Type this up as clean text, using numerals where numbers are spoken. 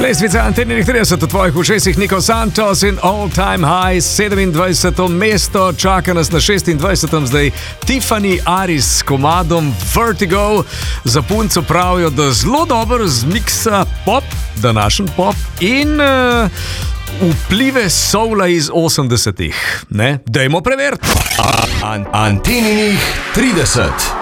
Lestvica Antenih 30 v tvojih ušesih, Nico Santos in All Time High, 27. mesto, čaka nas na 26. zdaj Tiffany Aris s komadom Vertigo. Za punco pravijo, da zelo dobro zmiksa pop, današnji pop in vplive soula iz 80-ih. Ne? Dajmo preveriti. Antenih 30.